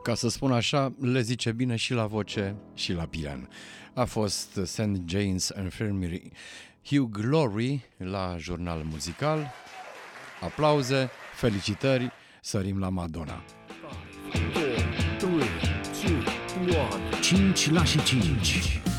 ca să spun așa, le zice bine și la voce și la pian. A fost St. James Infirmary. Hugh Glory la jurnal muzical. Aplauze, felicitări, sărim la Madonna. 5 la și 5